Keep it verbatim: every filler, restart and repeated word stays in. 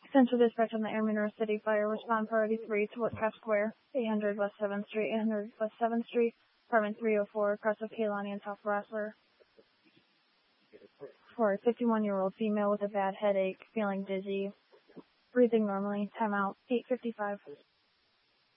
Central Dispatch on the Air Monroe City Fire. Respond priority three to Whitcraft Square, eight hundred West seventh Street, eight hundred West seventh Street, apartment three oh four, across of Kaylani and South Rossler. For a fifty-one-year-old female with a bad headache, feeling dizzy, breathing normally. Timeout, eight fifty-five.